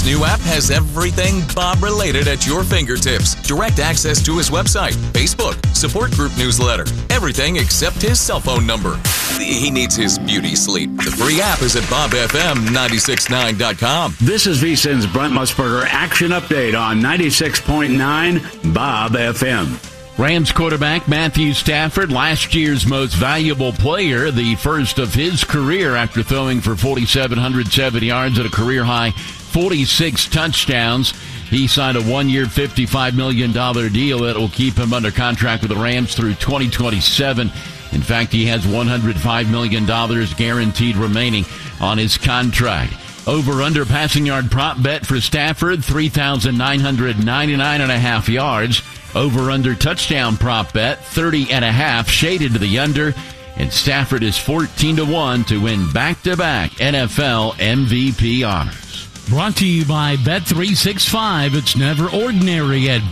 new app has everything Bob-related at your fingertips. Direct access to his website, Facebook, support group newsletter, everything except his cell phone number. He needs his beauty sleep. The free app is at BobFM969.com. This is VSiN's Brent Musburger Action Update on 96.9 Bob FM. Rams quarterback Matthew Stafford, last year's most valuable player, the first of his career after throwing for 4,707 yards at a career-high 46 touchdowns. He signed a one-year, $55 million deal that will keep him under contract with the Rams through 2027. In fact, he has $105 million guaranteed remaining on his contract. Over-under passing yard prop bet for Stafford, 3,999.5 yards. Over-under touchdown prop bet, 30.5, shaded to the under. And Stafford is 14-1 to win back-to-back NFL MVP honors. Brought to you by Bet365. It's never ordinary at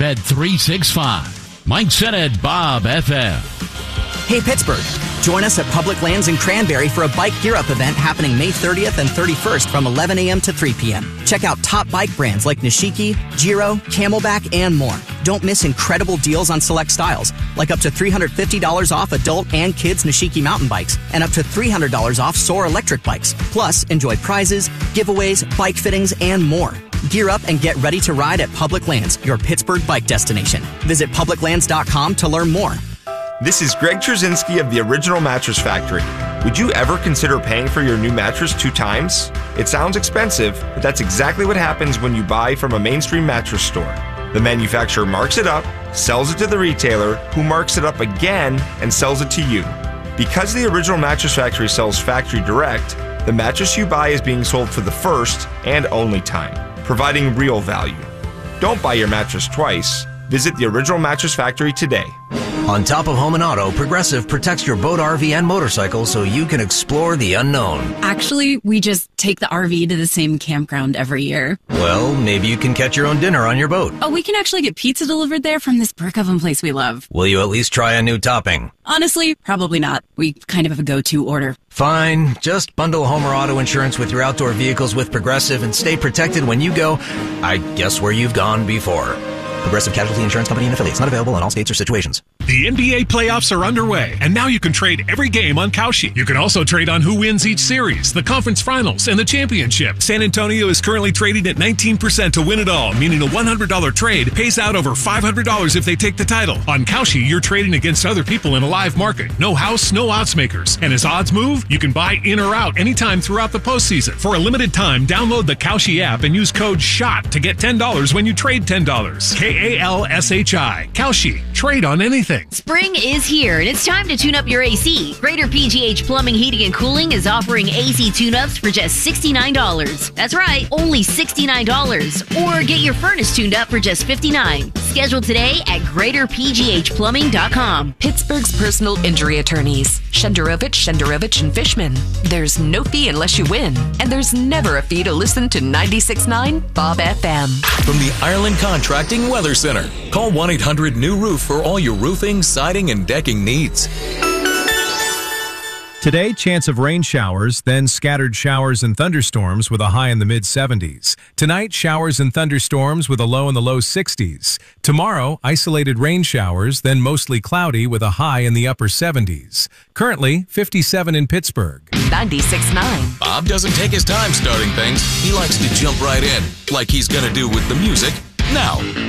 Bet365. Mike Sennett, Bob FM. Hey, Pittsburgh. Join us at Public Lands in Cranberry for a Bike Gear Up event happening May 30th and 31st from 11 a.m. to 3 p.m. Check out top bike brands like Nishiki, Giro, Camelback, and more. Don't miss incredible deals on select styles, like up to $350 off adult and kids Nishiki mountain bikes, and up to $300 off Soar electric bikes. Plus, enjoy prizes, giveaways, bike fittings, and more. Gear up and get ready to ride at Public Lands, your Pittsburgh bike destination. Visit publiclands.com to learn more. This is Greg Trzynski of the Original Mattress Factory. Would you ever consider paying for your new mattress 2 times? It sounds expensive, but that's exactly what happens when you buy from a mainstream mattress store. The manufacturer marks it up, sells it to the retailer, who marks it up again and sells it to you. Because the Original Mattress Factory sells factory direct, the mattress you buy is being sold for the first and only time, providing real value. Don't buy your mattress twice. Visit the Original Mattress Factory today. On top of home and auto, Progressive protects your boat, RV, and motorcycle so you can explore the unknown. Actually, we just take the RV to the same campground every year. Well, maybe you can catch your own dinner on your boat. Oh, we can actually get pizza delivered there from this brick oven place we love. Will you at least try a new topping? Honestly, probably not. We kind of have a go-to order. Fine. Just bundle home or auto insurance with your outdoor vehicles with Progressive and stay protected when you go, I guess, where you've gone before. Progressive Casualty Insurance Company and affiliates. Not available in all states or situations. The NBA playoffs are underway, and now you can trade every game on Kalshi. You can also trade on who wins each series, the conference finals, and the championship. San Antonio is currently trading at 19% to win it all, meaning a $100 trade pays out over $500 if they take the title. On Kalshi, you're trading against other people in a live market. No house, no odds makers. And as odds move, you can buy in or out anytime throughout the postseason. For a limited time, download the Kalshi app and use code SHOT to get $10 when you trade $10. KALSHI. Kalshi. Trade on anything. Spring is here, and it's time to tune up your AC. Greater PGH Plumbing, Heating, and Cooling is offering AC tune-ups for just $69. That's right, only $69. Or get your furnace tuned up for just $59. Schedule today at GreaterPGHPlumbing.com. Pittsburgh's personal injury attorneys, Shenderovich, and Fishman. There's no fee unless you win, and there's never a fee to listen to 96.9 Bob FM. From the Ireland Contracting Weather Center, call 1-800-NEW-ROOF for all your roofing, siding, and decking needs. Today, chance of rain showers, then scattered showers and thunderstorms with a high in the mid-70s. Tonight, showers and thunderstorms with a low in the low 60s. Tomorrow, isolated rain showers, then mostly cloudy with a high in the upper 70s. Currently, 57 in Pittsburgh. 96.9. Bob doesn't take his time starting things. He likes to jump right in, like he's going to do with the music now.